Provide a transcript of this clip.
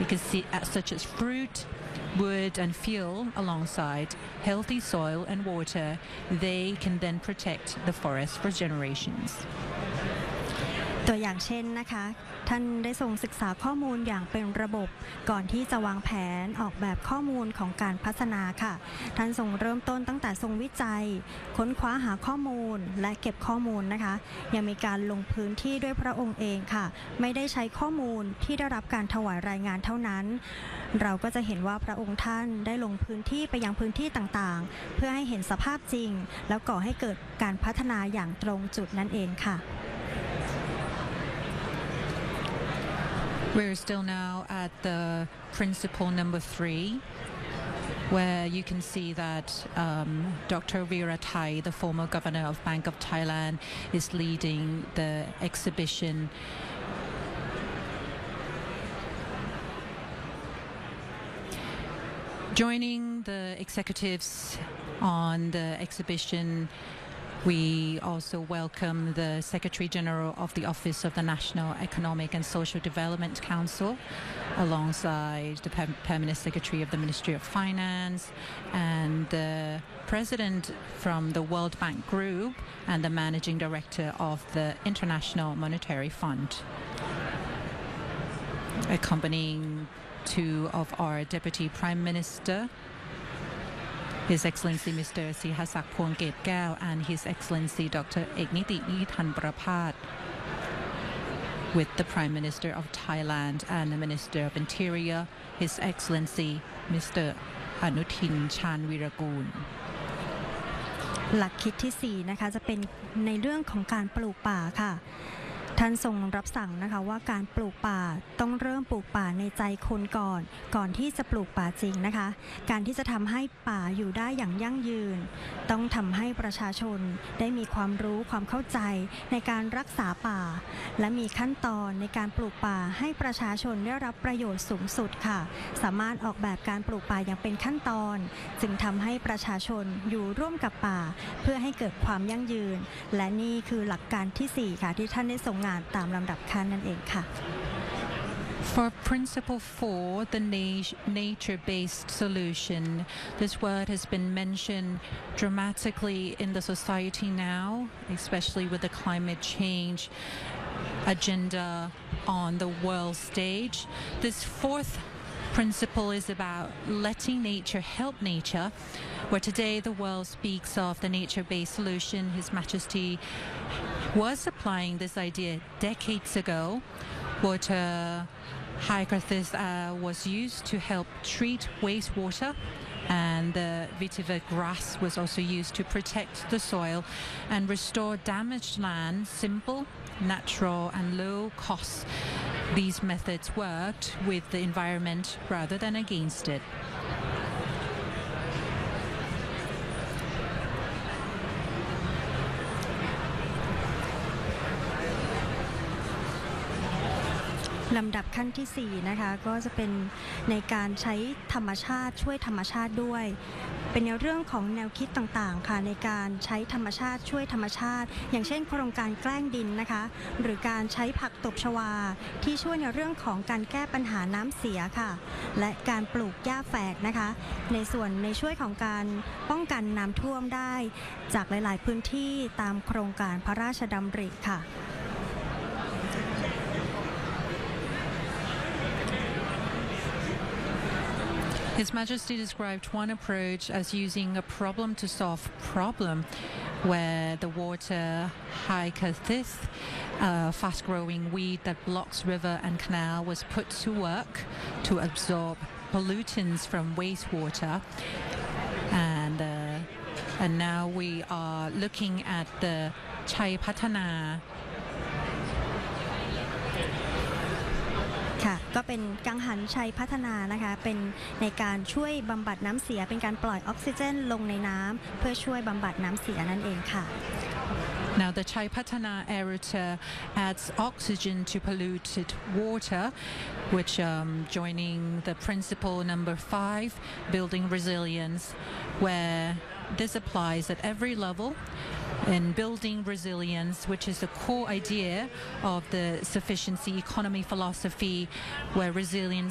because such as fruit, wood and fuel alongside healthy soil and water, they can then protect the forest for generations. ตัวอย่างเช่นนะคะท่านได้ทรงศึกษาข้อมูลอย่างเป็นระบบก่อนที่จะวางแผนออกแบบข้อมูลของการพัฒนาค่ะท่านทรงเริ่มต้นตั้งแต่ทรงวิจัยค้นคว้าหาข้อมูลและเก็บข้อมูลนะคะยังมีการลงพื้นที่ด้วยพระองค์เองค่ะไม่ได้ใช้ข้อมูลที่ได้รับการถวายรายงานเท่านั้นเราก็จะเห็นว่าพระองค์ท่านได้ลงพื้นที่ไปยังพื้นที่ต่างๆเพื่อให้เห็นสภาพจริงแล้วก่อให้เกิดการพัฒนาอย่างตรงจุดนั่นเองค่ะ We're still now at the principle number 3, where you can see that Dr. Veerathai, the former governor of Bank of Thailand, is leading the exhibition. Joining the executives on the exhibition, we also welcome the Secretary General of the Office of the National Economic and Social Development Council, alongside the Permanent Secretary of the Ministry of Finance, and the President from the World Bank Group, and the Managing Director of the International Monetary Fund. Accompanying two of our Deputy Prime Minister, His Excellency Mr. Sihasak Phongketkaew and His Excellency Dr. Ekniti Nithanpraphat, with the Prime Minister of Thailand and the Minister of Interior, His Excellency Mr. Anuthin Chanwiragoon. หลักคิดที่4นะคะจะเป็นในเรื่องของการปลูกป่าค่ะท่านทรงรับสั่งนะคะว่าการปลูกป่าต้องเริ่มปลูกป่าในใจคนก่อนที่จะปลูกป่าจริงนะคะการที่จะทำให้ป่าอยู่ได้อย่างยั่งยืนต้องทำให้ประชาชนได้มีความรู้ความเข้าใจในการรักษาป่าและมีขั้นตอนในการปลูกป่าให้ประชาชนได้รับประโยชน์สูงสุดค่ะสามารถออกแบบการปลูกป่าอย่างเป็นขั้นตอนจึงทำให้ประชาชนอยู่ร่วมกับป่าเพื่อให้เกิดความยั่งยืนและนี่คือหลักการที่4ค่ะที่ท่านได้ทรงงานตามลำดับขั้นนั่นเองค่ะ For principle 4, the nature-based solution, this word has been mentioned dramatically in the society now, especially with the climate change agenda on the world stage. This fourth principle is about letting nature help nature, where today the world speaks of the nature-based solution. His Majesty was applying this idea decades ago. Water hyacinth was used to help treat wastewater, and the vetiver grass was also used to protect the soil and restore damaged land. Simple, natural and low cost. These methods worked with the environment rather than against it. ลำดับขั้นที่4นะคะก็จะเป็นในการใช้ธรรมชาติช่วยธรรมชาติด้วยเป็นในเรื่องของแนวคิดต่างๆค่ะในการใช้ธรรมชาติช่วยธรรมชาติอย่างเช่นโครงการแกล้งดินนะคะหรือการใช้ผักตบชวาที่ช่วยในเรื่องของการแก้ปัญหาน้ำเสียค่ะและการปลูกหญ้าแฝกนะคะในช่วยของการป้องกันน้ำท่วมได้จากหลายๆพื้นที่ตามโครงการพระราชดำริค่ะ His Majesty described one approach as using a problem to solve problem, where the water hyacinth, a fast-growing weed that blocks river and canal, was put to work to absorb pollutants from wastewater, and now we are looking at the Chai Pathana. ค่ะก็เป็นกังหันชัยพัฒนานะคะเป็นในการช่วยบำบัดน้ำเสียเป็นการปล่อยออกซิเจนลงในน้ำเพื่อช่วยบำบัดน้ำเสียนั่นเองค่ะ Now the Chai Pathana aerator adds oxygen to polluted water, which joining the principle number 5, building resilience, where this applies at every level in building resilience, which is the core idea of the sufficiency economy philosophy, where resilience